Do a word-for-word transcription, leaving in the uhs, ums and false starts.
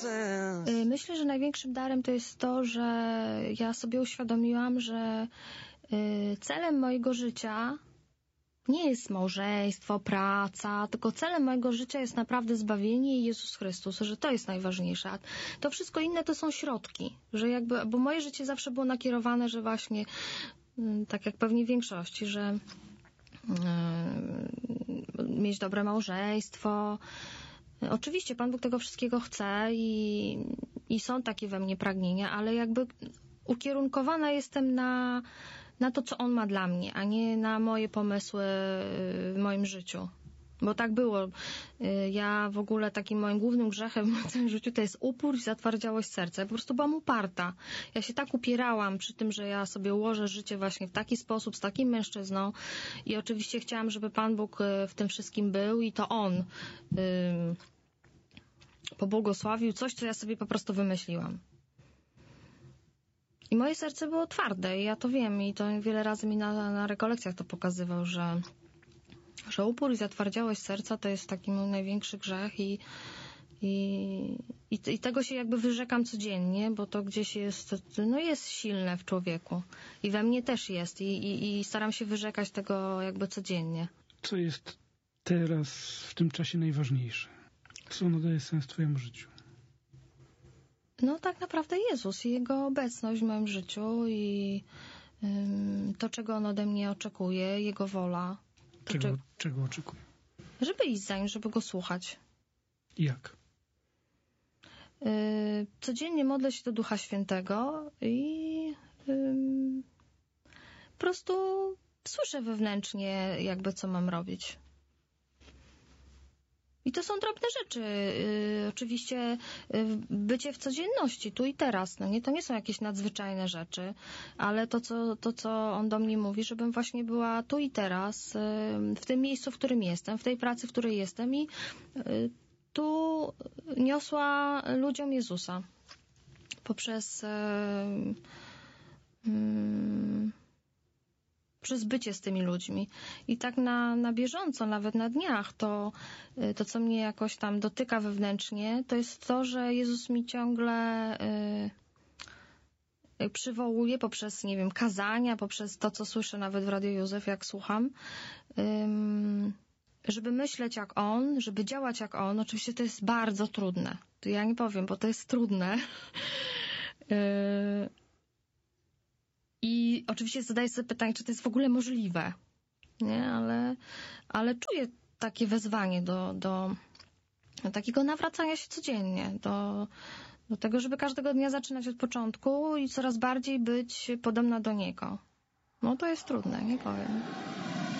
Myślę, że największym darem to jest to, że ja sobie uświadomiłam, że celem mojego życia nie jest małżeństwo, praca, tylko celem mojego życia jest naprawdę zbawienie i Jezus Chrystus, że to jest najważniejsze. A to wszystko inne to są środki, że jakby, bo moje życie zawsze było nakierowane, że właśnie, tak jak pewnie w większości, że yy, mieć dobre małżeństwo. Oczywiście Pan Bóg tego wszystkiego chce i, i są takie we mnie pragnienia, ale jakby ukierunkowana jestem na, na to, co On ma dla mnie, a nie na moje pomysły w moim życiu. Bo tak było. Ja w ogóle takim moim głównym grzechem w moim życiu to jest upór i zatwardziałość serca. Ja po prostu byłam uparta. Ja się tak upierałam przy tym, że ja sobie ułożę życie właśnie w taki sposób, z takim mężczyzną i oczywiście chciałam, żeby Pan Bóg w tym wszystkim był i to On ym, pobłogosławił coś, co ja sobie po prostu wymyśliłam. I moje serce było twarde i ja to wiem i to wiele razy mi na, na rekolekcjach to pokazywał, że że upór i zatwardziałość serca to jest taki mój największy grzech i, i, i, i tego się jakby wyrzekam codziennie, bo to gdzieś jest, no jest silne w człowieku i we mnie też jest i, i, i staram się wyrzekać tego jakby codziennie. Co jest teraz w tym czasie najważniejsze? Co nadaje sens twojemu życiu? No tak naprawdę Jezus i Jego obecność w moim życiu i ym, to, czego On ode mnie oczekuje, Jego wola. To, czego, czy... czego oczekuje? Żeby iść za Nim, żeby Go słuchać. Jak? Yy, codziennie modlę się do Ducha Świętego i yy, po prostu słyszę wewnętrznie jakby co mam robić. I to są drobne rzeczy. Yy, oczywiście yy, bycie w codzienności, tu i teraz. No nie, to nie są jakieś nadzwyczajne rzeczy, ale to co, to, co on do mnie mówi, żebym właśnie była tu i teraz, yy, w tym miejscu, w którym jestem, w tej pracy, w której jestem i yy, tu niosła ludziom Jezusa. Poprzez yy, yy, przez bycie z tymi ludźmi. I tak na, na bieżąco, nawet na dniach, to, to, co mnie jakoś tam dotyka wewnętrznie, to jest to, że Jezus mi ciągle y, przywołuje poprzez, nie wiem, kazania, poprzez to, co słyszę nawet w Radiu Józef, jak słucham, y, żeby myśleć jak On, żeby działać jak On. Oczywiście to jest bardzo trudne. To ja nie powiem, bo to jest trudne. y, I oczywiście zadaję sobie pytanie, czy to jest w ogóle możliwe, nie? Ale, ale czuję takie wezwanie do, do, do takiego nawracania się codziennie, do, do tego, żeby każdego dnia zaczynać od początku i coraz bardziej być podobna do Niego. No to jest trudne, nie powiem.